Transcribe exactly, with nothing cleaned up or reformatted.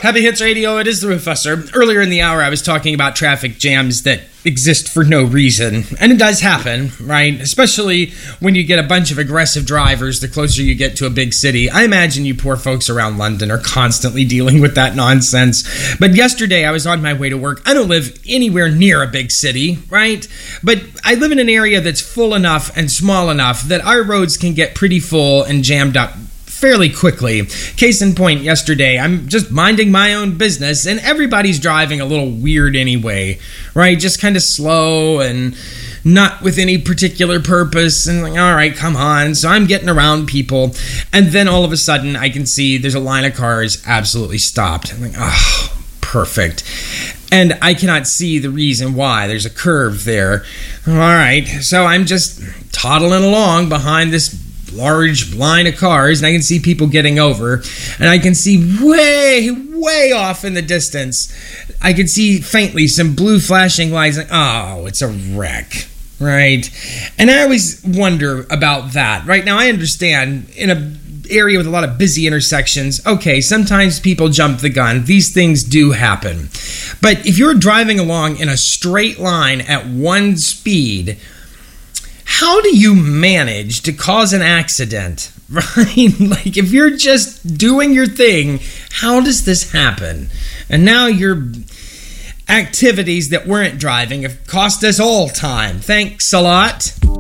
Happy Hits Radio, it is the Professor. Earlier in the hour, I was talking about traffic jams that exist for no reason. And it does happen, right? Especially when you get a bunch of aggressive drivers the closer you get to a big city. I imagine you poor folks around London are constantly dealing with that nonsense. But yesterday, I was on my way to work. I don't live anywhere near a big city, right? But I live in an area that's full enough and small enough that our roads can get pretty full and jammed up fairly quickly. Case in point, yesterday, I'm just minding my own business, and everybody's driving a little weird anyway, right? Just kind of slow and not with any particular purpose, and like, all right, come on. So I'm getting around people, and then all of a sudden, I can see there's a line of cars absolutely stopped. I'm like, oh, perfect. And I cannot see the reason why. There's a curve there. All right, so I'm just toddling along behind this large line of cars, and I can see people getting over, and I can see way, way off in the distance, I can see faintly some blue flashing lights, like, oh, it's a wreck, right? And I always wonder about that. Right now, I understand in a area with a lot of busy intersections, okay, sometimes people jump the gun. These things do happen. But if you're driving along in a straight line at one speed, how do you manage to cause an accident, right? Like, if you're just doing your thing, how does this happen? And now your activities that weren't driving have cost us all time. Thanks a lot.